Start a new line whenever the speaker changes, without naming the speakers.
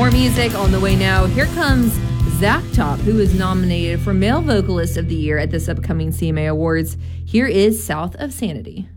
More music on the way now. Here comes Zach Top, who is nominated for Male Vocalist of the Year at this upcoming CMA Awards. Here is South of Sanity.